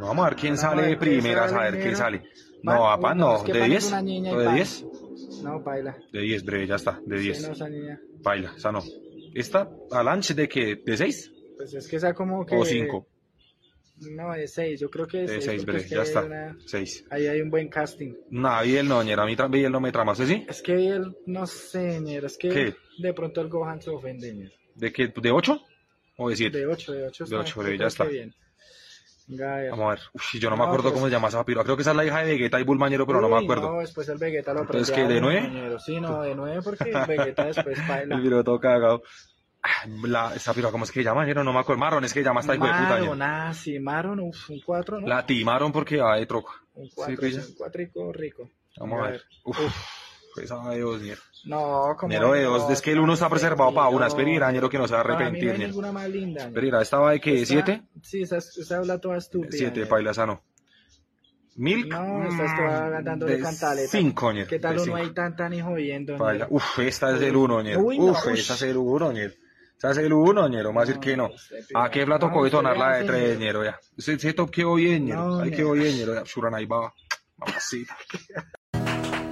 Vamos a ver quién Vamos a sale ver de quién primeras, a sale ver qué primero. sale. No, papá, Uy, no. es que ¿De Pan es 10? una niña y ¿O de Pan. 10? No, baila. De 10, breve, ya está, de Sí, 10. no, esa niña. Baila, esa no. ¿Esta, Alanche, de qué? ¿De 6? Pues es que esa como ¿O que... 5? No, de 6, yo creo que de De 6, 6, porque es breve, que ya ahí hay, está. 6. ahí hay un buen casting. Nah, Biel no, ñero, a mí Biel no me trama, ¿sí? ¿Sí? Es que él, no sé, ñero, es que ¿Qué? de pronto el Gohan se ofende, ñero. ¿De qué? ¿De 8? ¿O de 7? De 8 De está, 8, yo breve, ya creo está. que bien. Venga, a ver. Vamos a ver. Uf, yo no me No, acuerdo pues... cómo se llama esa piroa. Creo que esa es la hija de Vegeta y Bulmañero, pero no me Uy, acuerdo. no, después el Vegeta lo Entonces, prende ¿qué? ¿De a uno, 9? ñero. Sí, no, de 9 porque el Vegeta después El baila. video todo cagado. Esa piroa, ¿cómo es que llama, ñero? No me acuerdo. Marron es que llama esta hijo de puta, ñero. Maron, ah, sí, Maron, uf, un 4, ¿no? La timaron porque va de troco. Un Sí, 4, pilla. un 4 rico. Vamos a ver. Uf, esa de 2, ñero. No, como Ñero de 2, es que el 1 está preservado para una. Espera, ñero, que no se va a Para mí no arrepentir, hay ñero. ninguna más linda. ñero. Espera, ¿esta va de qué? Esta- ¿7? Sí, esa habla toda estúpida. 7, ñero. paila, esa no. ¿Milk? No, esta está dándole de cantaleta. 5, ñero. ¿Qué tal de uno 5. ahí tan y jodiendo? Paila. ñero? Uf, esta es el 1, ñero. Uy, no, Uf, uy. esa es el 1, ñero. Esa es el 1, ñero. Más decir que no. ¿A qué plato No, coge usted tonar la de vea, 3, señor. ñero? Ya. Ese top quedó bien, ñero. No, Ahí ñero. quedó bien, ñero. Ya, Shuran ahí va. Mamacita.